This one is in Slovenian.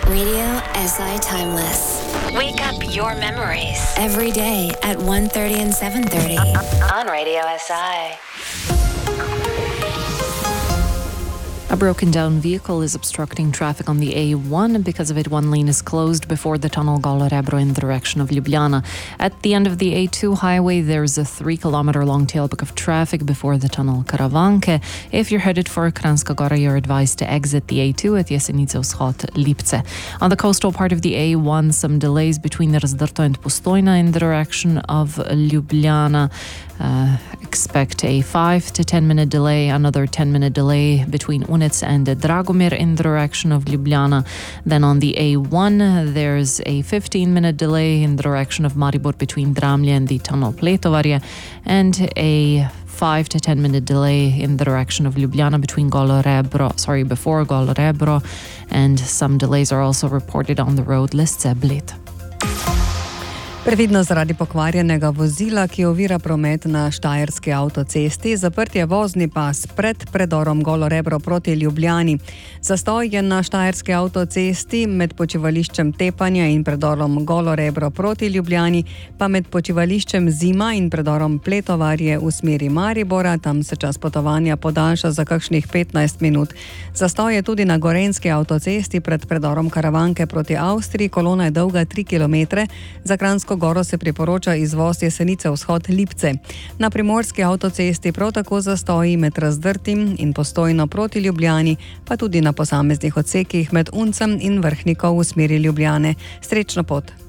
Radio SI Timeless. Wake up your memories. Every day at 1:30 and 7:30. On Radio SI. A broken down vehicle is obstructing traffic on the A1. Because of it, one lane is closed before the tunnel Golo Rebro in the direction of Ljubljana. At the end of the A2 highway, there's a 3-kilometer-long tailback of traffic before the tunnel Karavanke. If you're headed for Kranjska Gora, you're advised to exit the A2 at Jesenice Vzhod Lipce. On the coastal part of the A1, some delays between Razdrto and Postojna in the direction of Ljubljana. Expect a 5 to 10 minute delay, another 10-minute delay between Unec and Dragomir in the direction of Ljubljana. Then on the A1, there's a 15-minute delay in the direction of Maribor between Dramlje and the tunnel Pletovarje, and a 5 to 10-minute delay in the direction of Ljubljana between before Golo Rebro, and some delays are also reported on the road Lesce-Bled. Previdno zaradi pokvarjenega vozila, ki ovira promet na štajerski avtocesti, zaprt je vozni pas pred predorom Golo Rebro proti Ljubljani. Zastoj je na štajerski avtocesti med počivališčem Tepanje in predorom Golo Rebro proti Ljubljani, pa med počivališčem Zima in predorom Pletovarje v smeri Maribora. Tam se čas potovanja podaljša za kakšnih 15 minut. Zastoj je tudi na gorenjski avtocesti pred predorom Karavanke proti Avstriji. Kolona je dolga 3 km. Za Kranjsko Goro se priporoča izvoz Jesenice Vzhod Lipce. Na primorski avtocesti prav tako zastoji med Razdrtim in Postojno proti Ljubljani, pa tudi na posameznih odsekih med Uncem in Vrhnikov v smeri Ljubljane. Srečno pot!